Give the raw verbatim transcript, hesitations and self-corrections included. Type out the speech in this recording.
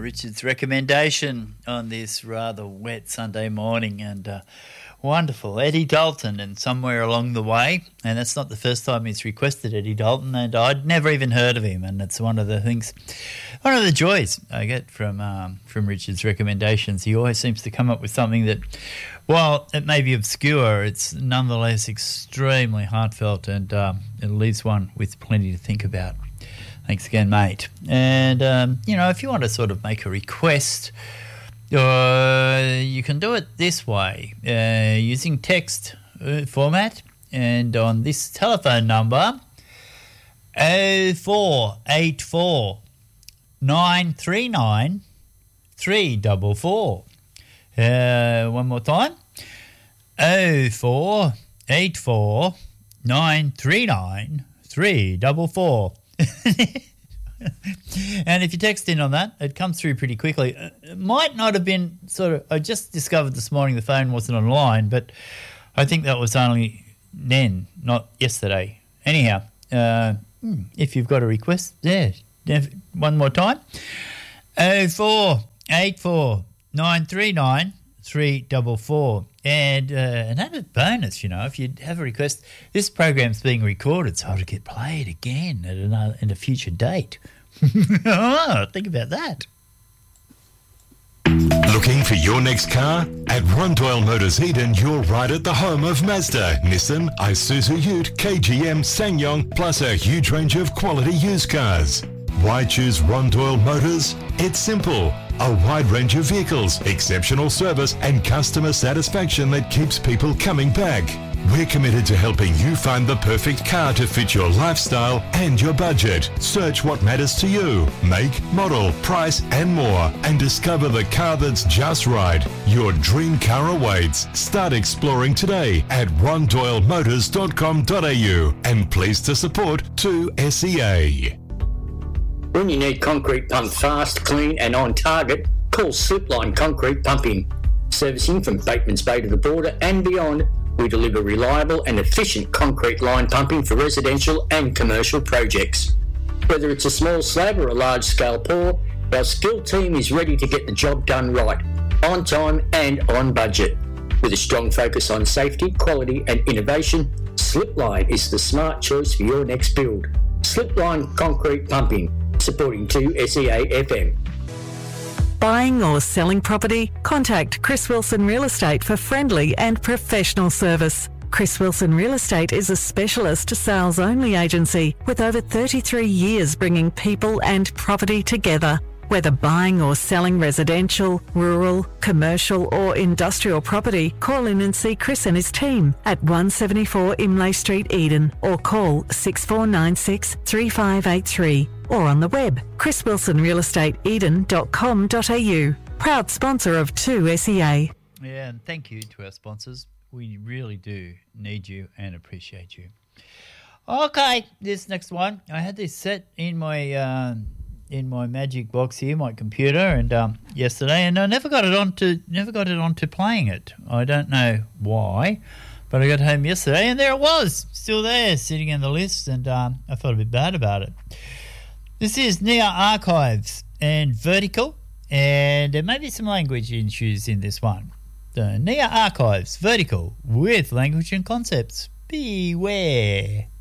Richard's recommendation on this rather wet Sunday morning, and uh, wonderful Eddie Dalton, and Somewhere Along the Way. And that's not the first time he's requested Eddie Dalton, and I'd never even heard of him, and it's one of the things, one of the joys I get from um, from Richard's recommendations. He always seems to come up with something that, while it may be obscure, it's nonetheless extremely heartfelt, and um, it leaves one with plenty to think about. Thanks again, mate. And, um, you know, if you want to sort of make a request, uh, you can do it this way, uh, using text uh, format, and on this telephone number, oh four eight four, nine three nine, three four four. Uh, one more time, oh four eight four, nine three nine, three four four. And if you text in on that, it comes through pretty quickly. It might not have been sort of, I just discovered this morning the phone wasn't online, but I think that was only then, not yesterday. Anyhow, uh, if you've got a request, there, one more time, oh four eight four, nine three nine, three four four. And uh, an added bonus, you know, if you have a request, this program's being recorded, so it'll get played again at another, at a future date. Oh, think about that. Looking for your next car? At Ron Doyle Motors Eden, you're right at the home of Mazda, Nissan, Isuzu Ute, K G M, SsangYong, plus a huge range of quality used cars. Why choose Ron Doyle Motors? It's simple. A wide range of vehicles, exceptional service and customer satisfaction that keeps people coming back. We're committed to helping you find the perfect car to fit your lifestyle and your budget. Search what matters to you, make, model, price and more, and discover the car that's just right. Your dream car awaits. Start exploring today at ron doyle motors dot com dot a u and pleased to support two S E A. When you need concrete pumped fast, clean and on target, call Slipline Concrete Pumping. Servicing from Bateman's Bay to the border and beyond, we deliver reliable and efficient concrete line pumping for residential and commercial projects. Whether it's a small slab or a large-scale pour, our skilled team is ready to get the job done right, on time and on budget. With a strong focus on safety, quality and innovation, Slipline is the smart choice for your next build. Slipline Concrete Pumping, supporting two S E A F M. Buying or selling property? Contact Chris Wilson Real Estate for friendly and professional service. Chris Wilson Real Estate is a specialist sales-only agency with over thirty-three years bringing people and property together. Whether buying or selling residential, rural, commercial or industrial property, call in and see Chris and his team at one seventy-four Imlay Street, Eden, or call six four nine six, three five eight three, or on the web, chris wilson real estate eden dot com dot a u. Proud sponsor of two S E A. Yeah, and thank you to our sponsors. We really do need you and appreciate you. Okay, this next one, I had this set in my... Uh, in my magic box here, my computer, and um, yesterday, and I never got it onto never got it onto playing it. I don't know why, but I got home yesterday, and there it was, still there, sitting in the list, and um, I felt a bit bad about it. This is Nia Archives and Vertical, and there may be some language issues in this one. The Nia Archives, Vertical, with language and concepts. Beware.